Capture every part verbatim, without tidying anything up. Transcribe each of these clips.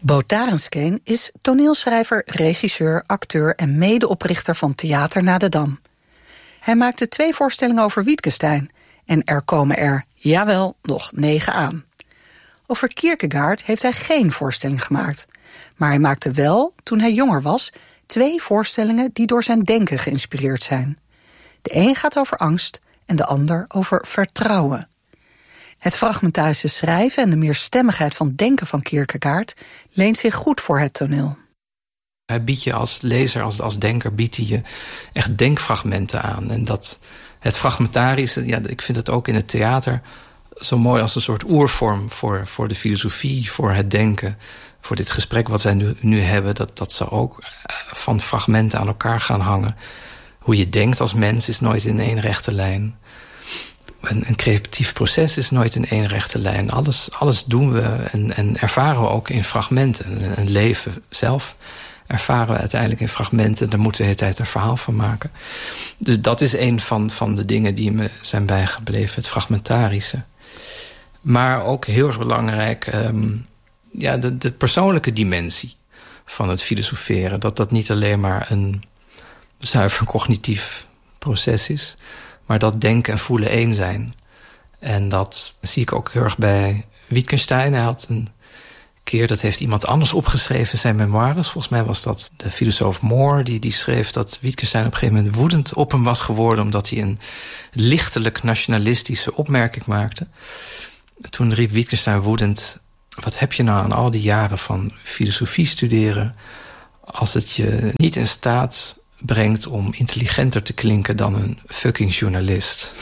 Bo Tarenskeen is toneelschrijver, regisseur, acteur en medeoprichter van Theater Na de Dam. Hij maakte twee voorstellingen over Wittgenstein en er komen er, jawel, nog negen aan. Over Kierkegaard heeft hij geen voorstelling gemaakt. Maar hij maakte wel, toen hij jonger was, twee voorstellingen die door zijn denken geïnspireerd zijn. De een gaat over angst en de ander over vertrouwen. Het fragmentarische schrijven en de meerstemmigheid van denken van Kierkegaard leent zich goed voor het toneel. Hij biedt je als lezer, als, als denker, biedt hij je echt denkfragmenten aan. En dat het fragmentarische, ja, ik vind het ook in het theater zo mooi als een soort oervorm voor, voor de filosofie, voor het denken, voor dit gesprek wat wij nu, nu hebben, dat, dat ze ook van fragmenten aan elkaar gaan hangen. Hoe je denkt als mens is nooit in één rechte lijn. Een, een creatief proces is nooit in één rechte lijn. Alles, alles doen we en, en ervaren we ook in fragmenten. Een leven zelf ervaren we uiteindelijk in fragmenten. Daar moeten we de hele tijd een verhaal van maken. Dus dat is een van, van de dingen die me zijn bijgebleven. Het fragmentarische. Maar ook heel erg belangrijk, um, ja, de, de persoonlijke dimensie van het filosoferen. Dat dat niet alleen maar een zuiver cognitief proces is, maar dat denken en voelen één zijn. En dat zie ik ook heel erg bij Wittgenstein. Hij had een keer, dat heeft iemand anders opgeschreven, zijn memoires. Volgens mij was dat de filosoof Moore, die, die schreef dat Wittgenstein op een gegeven moment woedend op hem was geworden, omdat hij een lichtelijk nationalistische opmerking maakte. Toen riep Wittgenstein woedend: wat heb je nou aan al die jaren van filosofie studeren als het je niet in staat brengt om intelligenter te klinken dan een fucking journalist?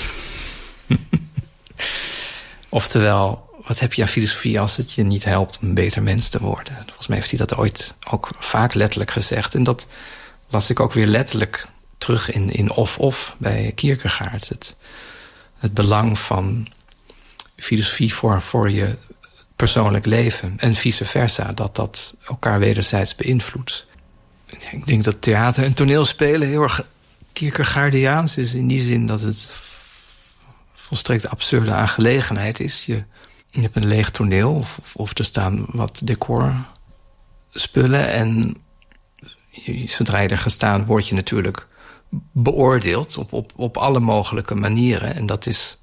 Oftewel, wat heb je aan filosofie als het je niet helpt om een beter mens te worden? Volgens mij heeft hij dat ooit ook vaak letterlijk gezegd. En dat las ik ook weer letterlijk terug in, in Of-Of bij Kierkegaard. Het, het belang van filosofie voor, voor je persoonlijk leven en vice versa. Dat dat elkaar wederzijds beïnvloedt. Ik denk dat theater en toneelspelen heel erg Kierkegaardiaans is. In die zin dat het volstrekt absurde aangelegenheid is. Je, je hebt een leeg toneel of, of, of er staan wat decorspullen. En je, zodra je er gaat staan, word je natuurlijk beoordeeld op, op, op alle mogelijke manieren. En dat is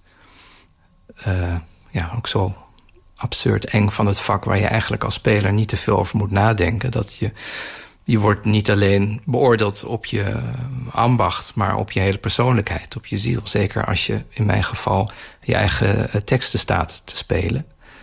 uh, ja, ook zo absurd eng van het vak, waar je eigenlijk als speler niet te veel over moet nadenken. Dat je, je wordt niet alleen beoordeeld op je ambacht, maar op je hele persoonlijkheid, op je ziel. Zeker als je, in mijn geval, je eigen teksten staat te spelen.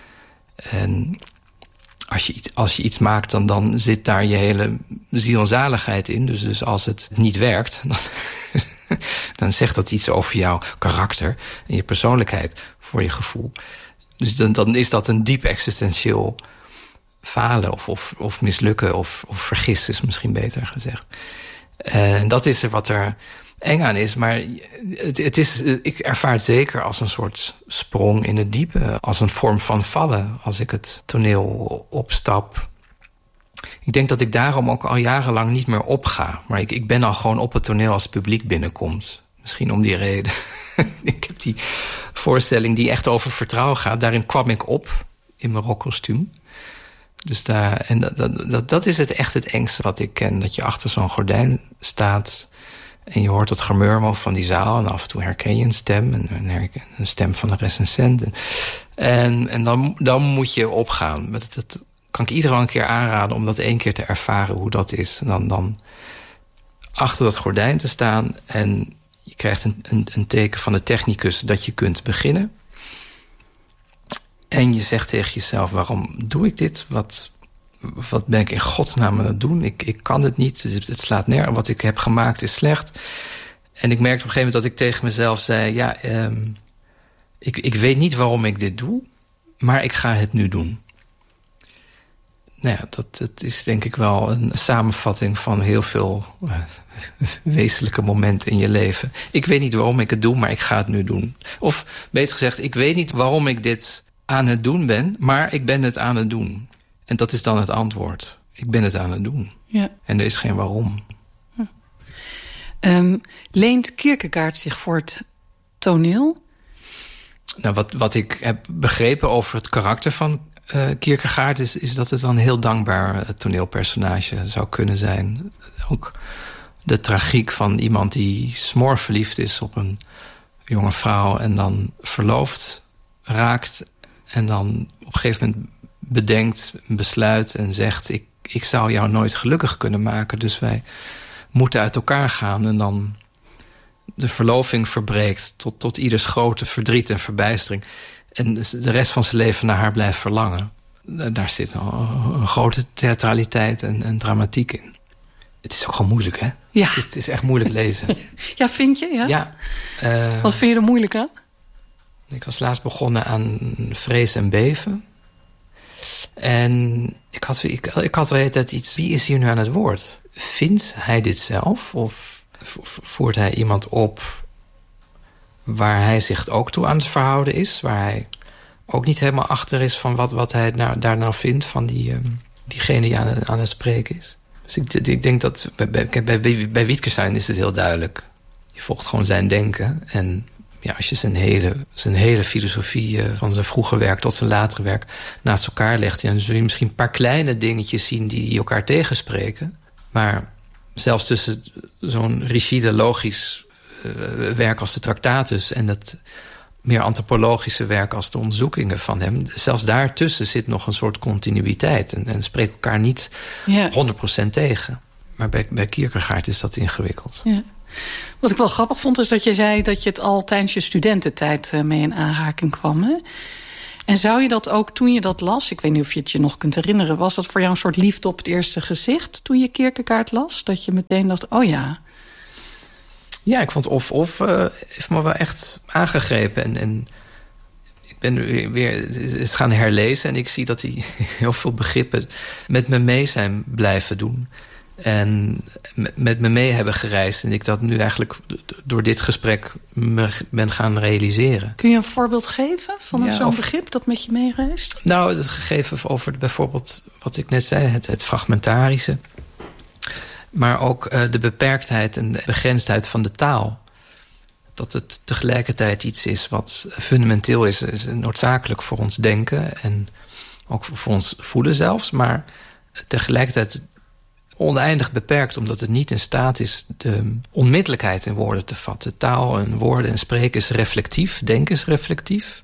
En als je, als je iets maakt, dan, dan zit daar je hele ziel en zaligheid in. Dus, dus als het niet werkt, dan, dan zegt dat iets over jouw karakter en je persoonlijkheid, voor je gevoel. Dus dan, dan is dat een diep existentieel falen of, of, of mislukken of, of vergissen, is misschien beter gezegd. En dat is er wat er eng aan is. Maar het, het is, ik ervaar het zeker als een soort sprong in het diepe. Als een vorm van vallen, als ik het toneel opstap. Ik denk dat ik daarom ook al jarenlang niet meer opga. Maar ik, ik ben al gewoon op het toneel als het publiek binnenkomt. Misschien om die reden. Ik heb die voorstelling die echt over vertrouwen gaat. Daarin kwam ik op in mijn rockkostuum. Dus daar, en dat, dat, dat is het echt het engste wat ik ken. Dat je achter zo'n gordijn staat en je hoort het gemurmel van die zaal. En af en toe herken je een stem, een, een stem van een recensent. En, en dan, dan moet je opgaan. Dat, dat kan ik iedereen een keer aanraden om dat één keer te ervaren, hoe dat is. En dan, dan achter dat gordijn te staan en je krijgt een, een, een teken van de technicus dat je kunt beginnen. En je zegt tegen jezelf, waarom doe ik dit? Wat, wat ben ik in godsnaam aan het doen? Ik, ik kan het niet, het, het slaat neer. Wat ik heb gemaakt is slecht. En ik merkte op een gegeven moment dat ik tegen mezelf zei, ja, um, ik, ik weet niet waarom ik dit doe, maar ik ga het nu doen. Nou ja, dat, dat is denk ik wel een samenvatting van heel veel uh, wezenlijke momenten in je leven. Ik weet niet waarom ik het doe, maar ik ga het nu doen. Of beter gezegd, ik weet niet waarom ik dit aan het doen ben, maar ik ben het aan het doen. En dat is dan het antwoord. Ik ben het aan het doen. Ja. En er is geen waarom. Hm. Um, leent Kierkegaard zich voor het toneel? Nou, wat, wat ik heb begrepen over het karakter van uh, Kierkegaard is, is dat het wel een heel dankbaar toneelpersonage zou kunnen zijn. Ook de tragiek van iemand die smoorverliefd is op een jonge vrouw en dan verloofd raakt en dan op een gegeven moment bedenkt, besluit en zegt: ik, ik zou jou nooit gelukkig kunnen maken, dus wij moeten uit elkaar gaan. En dan de verloving verbreekt tot, tot ieders grote verdriet en verbijstering. En de rest van zijn leven naar haar blijft verlangen. Daar zit een, een grote theatraliteit en, en dramatiek in. Het is ook gewoon moeilijk, hè? Ja. Het is echt moeilijk lezen. Ja, vind je? Ja. Ja. Uh, Wat vind je er moeilijk aan? Ik was laatst begonnen aan Vrees en Beven. En ik had, ik, ik had wel de hele tijd iets... Wie is hier nu aan het woord? Vindt hij dit zelf? Of voert hij iemand op waar hij zich ook toe aan het verhouden is? Waar hij ook niet helemaal achter is van wat, wat hij nou, daar nou vindt van die, um, diegene die aan, aan het spreken is. Dus ik, ik denk dat bij, bij, bij, bij Wittgenstein is het heel duidelijk. Je volgt gewoon zijn denken. En ja, als je zijn hele, zijn hele filosofie uh, van zijn vroege werk tot zijn latere werk naast elkaar legt, ja, dan zul je misschien een paar kleine dingetjes zien die, die elkaar tegenspreken. Maar zelfs tussen zo'n rigide, logisch uh, werk als de Tractatus en het meer antropologische werk als de onderzoekingen van hem, zelfs daartussen zit nog een soort continuïteit en, en spreekt elkaar niet ja. honderd procent tegen. Maar bij, bij Kierkegaard is dat ingewikkeld. Ja. Wat ik wel grappig vond is dat je zei dat je het al tijdens je studententijd mee in aanraking kwam. Hè? En zou je dat ook toen je dat las, ik weet niet of je het je nog kunt herinneren, was dat voor jou een soort liefde op het eerste gezicht toen je Kierkegaard las? Dat je meteen dacht, oh ja. Ja, ik vond of of uh, heeft me wel echt aangegrepen. En, en ik ben weer, weer het gaan herlezen en ik zie dat hij heel veel begrippen met me mee zijn blijven doen. En met me mee hebben gereisd. En ik dat nu eigenlijk door dit gesprek me ben gaan realiseren. Kun je een voorbeeld geven van ja, zo'n of, begrip dat met je meereist? Nou, het gegeven over bijvoorbeeld wat ik net zei, het, het fragmentarische. Maar ook uh, de beperktheid en de begrensdheid van de taal. Dat het tegelijkertijd iets is wat fundamenteel is, is noodzakelijk voor ons denken. En ook voor ons voelen zelfs. Maar tegelijkertijd oneindig beperkt, omdat het niet in staat is de onmiddellijkheid in woorden te vatten. Taal en woorden en spreken is reflectief, denken is reflectief.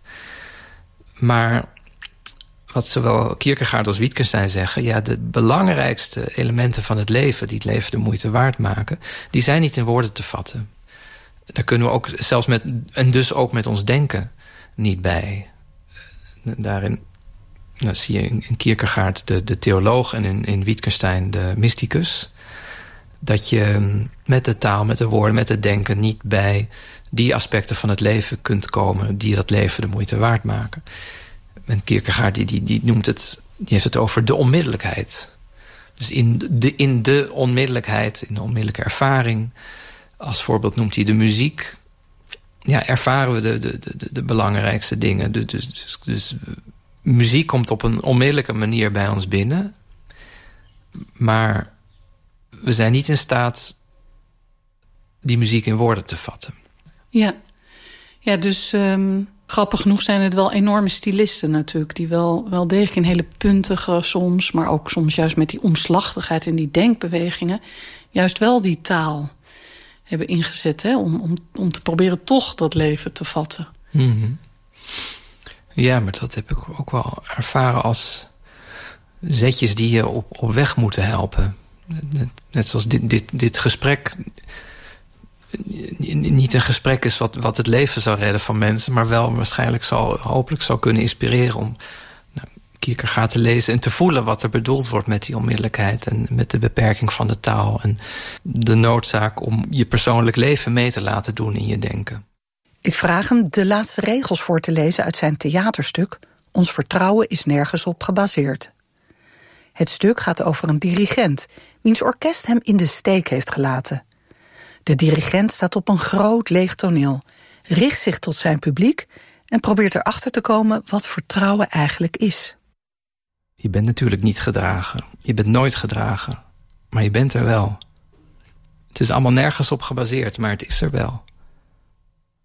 Maar wat zowel Kierkegaard als Wittgenstein zeggen, ja, de belangrijkste elementen van het leven, die het leven de moeite waard maken, die zijn niet in woorden te vatten. Daar kunnen we ook zelfs met, en dus ook met ons denken, niet bij. Daarin nou, zie je in Kierkegaard de, de theoloog en in, in Wittgenstein de mysticus. Dat je met de taal, met de woorden, met het denken niet bij die aspecten van het leven kunt komen die dat leven de moeite waard maken. En Kierkegaard die, die, die noemt het, die heeft het over de onmiddellijkheid. Dus in de, in de onmiddellijkheid, in de onmiddellijke ervaring. Als voorbeeld noemt hij de muziek. Ja, ervaren we de, de, de, de belangrijkste dingen. Dus, dus, dus muziek komt op een onmiddellijke manier bij ons binnen. Maar we zijn niet in staat die muziek in woorden te vatten. Ja, ja dus um, grappig genoeg zijn het wel enorme stylisten natuurlijk. Die wel, wel degelijk in hele puntige soms, maar ook soms juist met die omslachtigheid en die denkbewegingen, juist wel die taal hebben ingezet, hè, om, om, om te proberen toch dat leven te vatten. Mm-hmm. Ja, maar dat heb ik ook wel ervaren als zetjes die je op, op weg moeten helpen. Net, net zoals dit, dit, dit gesprek niet een gesprek is wat, wat het leven zou redden van mensen, maar wel waarschijnlijk zal, hopelijk zal kunnen inspireren om nou, Kierkegaard te lezen en te voelen wat er bedoeld wordt met die onmiddellijkheid en met de beperking van de taal en de noodzaak om je persoonlijk leven mee te laten doen in je denken. Ik vraag hem de laatste regels voor te lezen uit zijn theaterstuk Ons vertrouwen is nergens op gebaseerd. Het stuk gaat over een dirigent wiens orkest hem in de steek heeft gelaten. De dirigent staat op een groot leeg toneel, richt zich tot zijn publiek en probeert erachter te komen wat vertrouwen eigenlijk is. Je bent natuurlijk niet gedragen. Je bent nooit gedragen. Maar je bent er wel. Het is allemaal nergens op gebaseerd, maar het is er wel.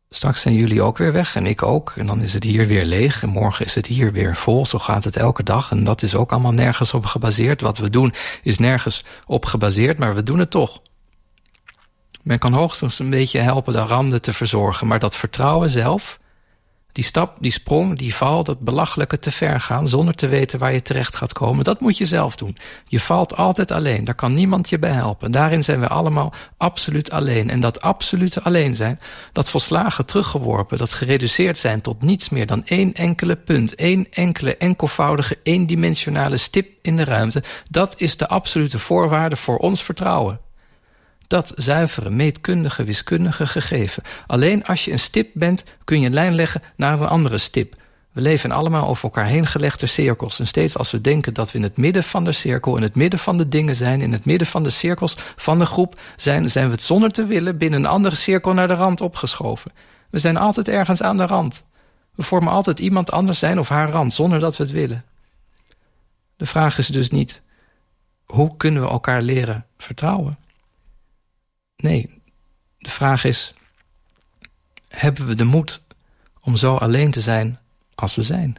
Straks zijn jullie ook weer weg en ik ook. En dan is het hier weer leeg en morgen is het hier weer vol. Zo gaat het elke dag en dat is ook allemaal nergens op gebaseerd. Wat we doen is nergens op gebaseerd, maar we doen het toch. Men kan hoogstens een beetje helpen de randen te verzorgen. Maar dat vertrouwen zelf, die stap, die sprong, die val, dat belachelijke te ver gaan zonder te weten waar je terecht gaat komen, dat moet je zelf doen. Je valt altijd alleen, daar kan niemand je bij helpen. Daarin zijn we allemaal absoluut alleen. En dat absolute alleen zijn, dat volslagen teruggeworpen, dat gereduceerd zijn tot niets meer dan één enkele punt, één enkele enkelvoudige, eendimensionale stip in de ruimte, dat is de absolute voorwaarde voor ons vertrouwen. Dat zuivere, meetkundige, wiskundige gegeven. Alleen als je een stip bent, kun je een lijn leggen naar een andere stip. We leven allemaal over elkaar heen gelegde cirkels. En steeds als we denken dat we in het midden van de cirkel, in het midden van de dingen zijn, in het midden van de cirkels van de groep zijn, zijn we het zonder te willen binnen een andere cirkel naar de rand opgeschoven. We zijn altijd ergens aan de rand. We vormen altijd iemand anders zijn of haar rand, zonder dat we het willen. De vraag is dus niet, hoe kunnen we elkaar leren vertrouwen? Nee, de vraag is, hebben we de moed om zo alleen te zijn als we zijn?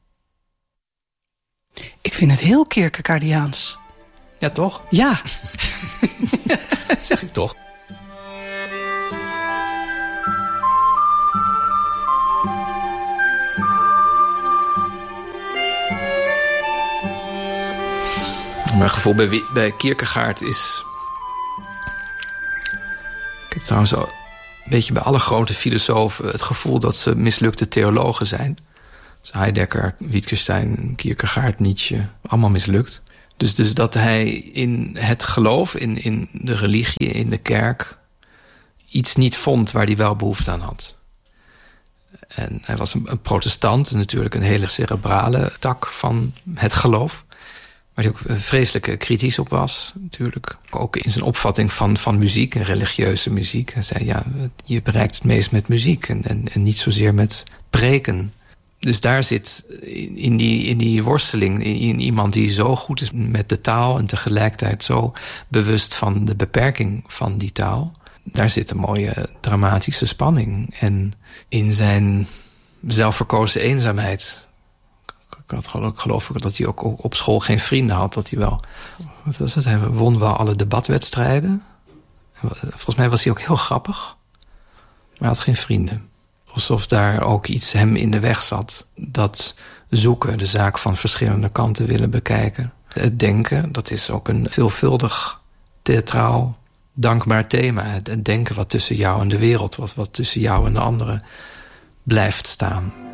Ik vind het heel Kierkegaardiaans. Ja, toch? Ja. Zeg ik toch. Mijn gevoel bij, bij Kierkegaard is... Ik heb trouwens een beetje bij alle grote filosofen het gevoel dat ze mislukte theologen zijn. Dus Heidegger, Wittgenstein, Kierkegaard, Nietzsche, allemaal mislukt. Dus, dus dat hij in het geloof, in, in de religie, in de kerk, iets niet vond waar hij wel behoefte aan had. En hij was een, een protestant, natuurlijk een hele cerebrale tak van het geloof. Waar hij ook vreselijk kritisch op was, natuurlijk. Ook in zijn opvatting van, van muziek en religieuze muziek. Hij zei, ja, je bereikt het meest met muziek en, en, en niet zozeer met preken. Dus daar zit in, in, die, in die worsteling, in, in iemand die zo goed is met de taal en tegelijkertijd zo bewust van de beperking van die taal. Daar zit een mooie dramatische spanning. En in zijn zelfverkozen eenzaamheid... Ik had geloof, geloof ik dat hij ook op school geen vrienden had. Dat hij wel... Wat was het? Hij won wel alle debatwedstrijden. Volgens mij was hij ook heel grappig. Maar hij had geen vrienden. Alsof daar ook iets hem in de weg zat. Dat zoeken, de zaak van verschillende kanten willen bekijken. Het denken, dat is ook een veelvuldig theatraal, dankbaar thema. Het denken wat tussen jou en de wereld, wat, wat tussen jou en de anderen blijft staan.